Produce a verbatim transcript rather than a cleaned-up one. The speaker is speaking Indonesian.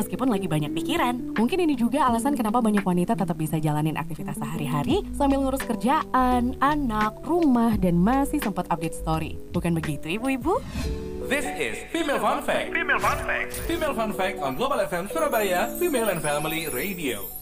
meskipun lagi banyak pikiran. Mungkin ini juga alasan kenapa banyak wanita tetap bisa jalanin aktivitas sehari-hari sambil ngurus kerjaan, anak, rumah, dan masih sempat update story. Bukan begitu, ibu-ibu? This is Female Fun Fact. Female Fun Fact. Female Fun Fact on Global F M Surabaya, Female and Family Radio.